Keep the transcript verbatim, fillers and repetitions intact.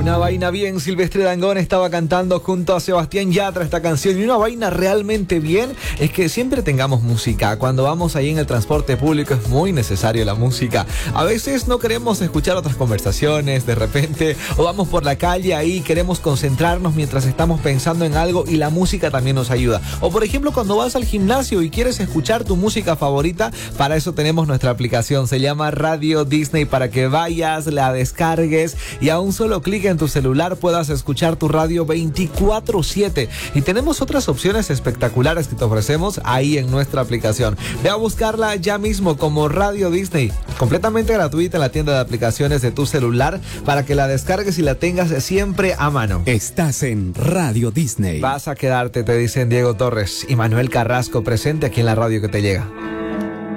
Una vaina bien, Silvestre Dangond estaba cantando junto a Sebastián Yatra esta canción, y una vaina realmente bien es que siempre tengamos música. Cuando vamos ahí en el transporte público es muy necesario la música. A veces no queremos escuchar otras conversaciones de repente, o vamos por la calle ahí, queremos concentrarnos mientras estamos pensando en algo y la música también nos ayuda. O por ejemplo cuando vas al gimnasio y quieres escuchar tu música favorita, para eso tenemos nuestra aplicación, se llama Radio Disney, para que vayas, la descargues y a un solo clic en tu celular puedas escuchar tu radio veinticuatro siete. Y tenemos otras opciones espectaculares que te ofrecemos ahí en nuestra aplicación. Ve a buscarla ya mismo como Radio Disney, completamente gratuita en la tienda de aplicaciones de tu celular, para que la descargues y la tengas siempre a mano. Estás en Radio Disney. Vas a quedarte, te dicen Diego Torres y Manuel Carrasco, presente aquí en la radio que te llega.